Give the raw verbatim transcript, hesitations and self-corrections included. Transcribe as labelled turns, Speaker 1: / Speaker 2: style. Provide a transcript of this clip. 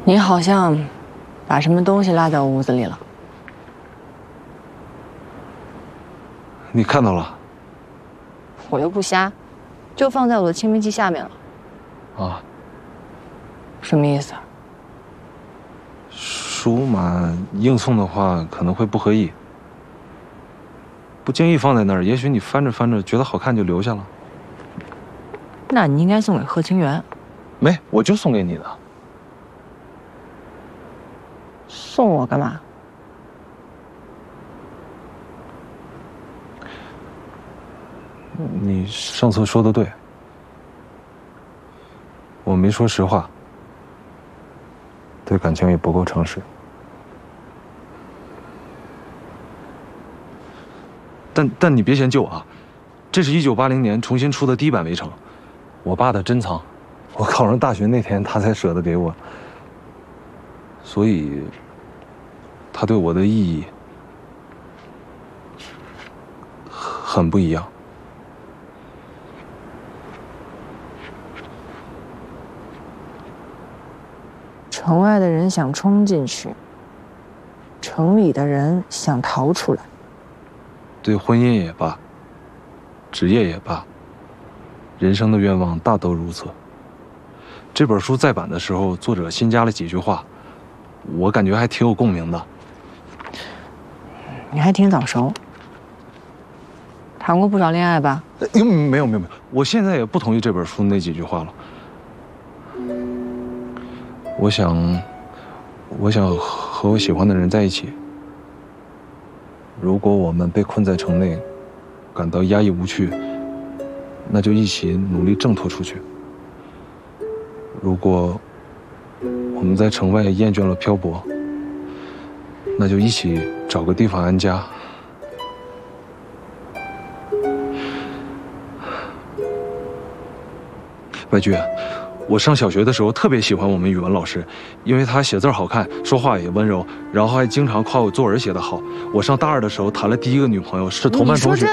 Speaker 1: 你好像把什么东西落在我屋子里了。
Speaker 2: 你看到了？
Speaker 1: 我又不瞎，就放在我的清明记下面了。
Speaker 2: 啊？
Speaker 1: 什么意思？
Speaker 2: 书嘛，硬送的话可能会不合意。不经意放在那儿，也许你翻着翻着觉得好看就留下了。
Speaker 1: 那你应该送给贺清源。
Speaker 2: 没，我就送给你的。
Speaker 1: 送我干嘛？
Speaker 2: 你上次说的对，我没说实话，对感情也不够诚实。但但你别嫌旧啊，这是一九八零年重新出的第一版围城，我爸的珍藏，我考上大学那天他才舍得给我，所以他对我的意义很不一样。
Speaker 1: 城外的人想冲进去，城里的人想逃出来。
Speaker 2: 对婚姻也罢，职业也罢，人生的愿望大都如此。这本书再版的时候，作者新加了几句话，我感觉还挺有共鸣的。
Speaker 1: 你还挺早熟，谈过不少恋爱吧？
Speaker 2: 没有没有没有，我现在也不同意这本书那几句话了。我想，我想和我喜欢的人在一起。如果我们被困在城内，感到压抑无趣，那就一起努力挣脱出去。如果我们在城外厌倦了漂泊，那就一起找个地方安家。白居，我上小学的时候特别喜欢我们语文老师，因为他写字好看，说话也温柔，然后还经常夸我作文写得好。我上大二的时候谈了第一个女朋友，是同班同学。